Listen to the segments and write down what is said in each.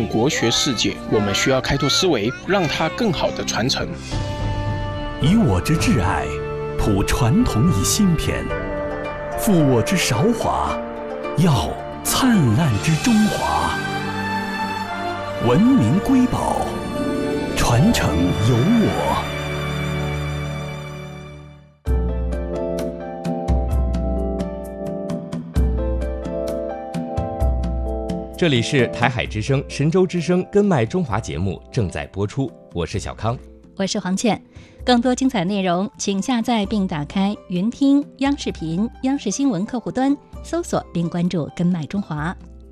国学世界，我们需要开拓思维，让它更好的传承。 以我之挚爱，谱传统以新篇；负我之韶华，耀灿烂之中华。文明瑰宝，传承由我。 这里是台海之声、神州之声根脉中华节目正在播出，我是小康， 我是黄倩。更多精彩内容，请下载并打开云听、央视频、央视新闻客户端，搜索并关注根脉中华。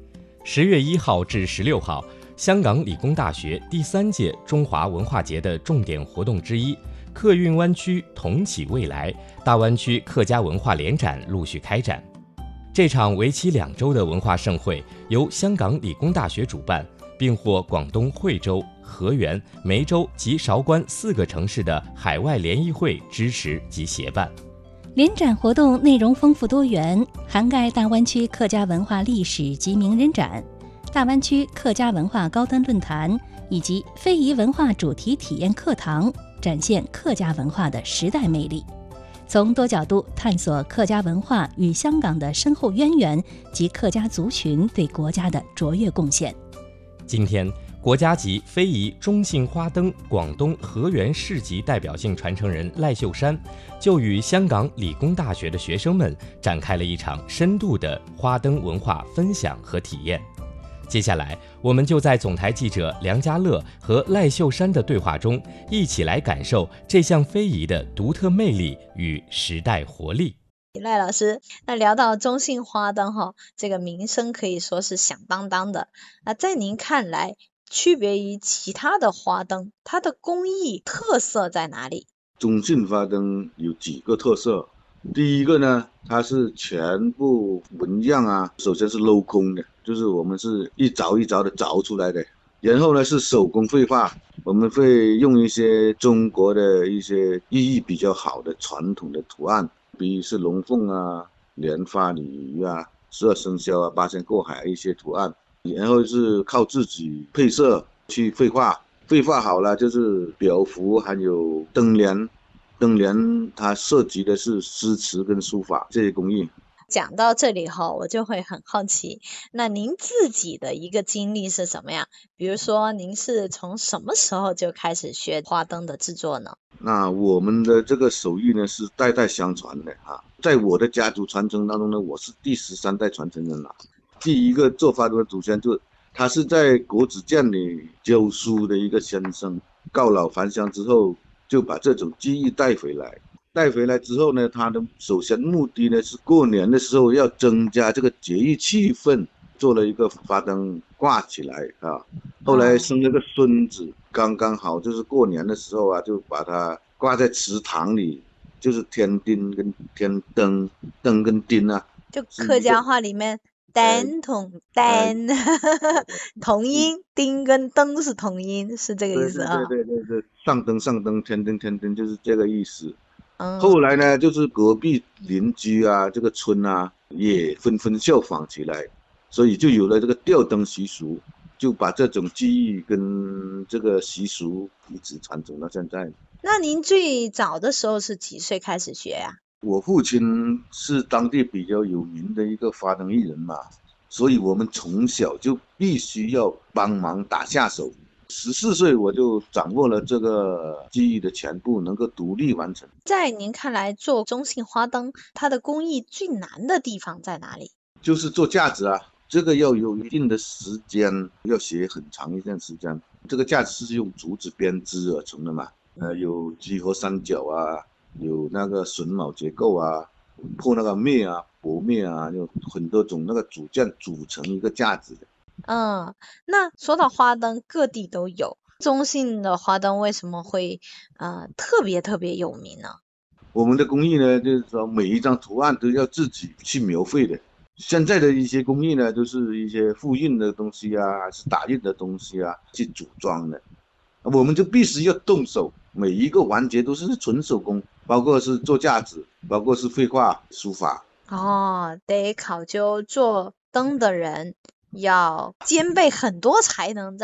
10月1号至16号，香港理工大学第3届中华文化节的重点活动之一——客运湾区同启未来大湾区客家文化联展陆续开展。这场为期2周的文化盛会由香港理工大学主办，并获广东惠州、河源、梅州及韶关4个城市的海外联谊会支持及协办。 联展活动内容丰富多元，涵盖大湾区客家文化历史及名人展、大湾区客家文化高端论坛以及非遗文化主题体验课堂，展现客家文化的时代魅力。从多角度探索客家文化与香港的深厚渊源及客家族群对国家的卓越贡献。 今天，国家级非遗中信花灯广东河源市级代表性传承人赖秀山就与香港理工大学的学生们展开了一场深度的花灯文化分享和体验。接下来，我们就在总台记者梁家乐和赖秀山的对话中，一起来感受这项非遗的独特魅力与时代活力。 赖老师，那聊到中信花灯这个名声可以说是响当当的。那在您看来，区别于其他的花灯，它的工艺特色在哪里？ 中信花灯有几个特色。第一个呢，它是全部纹样啊，首先是镂空的，就是我们是一凿一凿的凿出来的。然后呢是手工绘画，我们会用一些中国的一些意义比较好的传统的图案，比如是龙凤啊、莲花鲤鱼啊、12生肖啊、八仙过海一些图案。然后是靠自己配色去绘画，绘画好了就是表符，还有灯帘。灯帘它涉及的是诗词跟书法这些工艺。 讲到这里我就会很好奇，那您自己的一个经历是什么样？比如说您是从什么时候就开始学花灯的制作呢？ 那我们的这个手艺呢是代代相传的在我的家族传承当中呢，我是第13代传承人了。第一个做花灯的祖先他是在国子监里教书的一个先生，告老还乡之后就把这种技艺带回来之后呢，他的首先目的呢是过年的时候要增加这个节义气氛，做了一个花灯挂起来后来生了个孙子，刚刚好就是过年的时候就把它挂在祠堂里，就是天丁跟天灯，灯跟丁就客家话里面单同单同音，丁跟灯是同音，是这个意思对，上灯，天灯就是这个意思。后来呢，就是隔壁邻居这个村也纷纷效仿起来，所以就有了这个吊灯习俗，就把这种技艺跟这个习俗一直传承到现在。 那您最早的时候是几岁开始学呀？ 我父亲是当地比较有名的一个花灯艺人嘛，所以我们从小就必须要帮忙打下手。14岁我就掌握了这个技艺的全部，能够独立完成。 在您看来，做中信花灯它的工艺最难的地方在哪里？ 就是做架子这个要有一定的时间，要学很长一段时间。这个架子是用竹子编织而成的嘛，有几何三角有那个榫卯结构破那个篾薄篾有很多种那个组件组成一个架子的。 那说到花灯，各地都有，中信的花灯为什么会特别有名呢？ 我们的工艺呢，就是说每一张图案都要自己去描绘的。现在的一些工艺呢，就是一些复印的东西还是打印的东西去组装的，我们就必须要动手，每一个环节都是纯手工，包括是做架子，包括是绘画书法。 得考究做灯的人要兼备很多才能，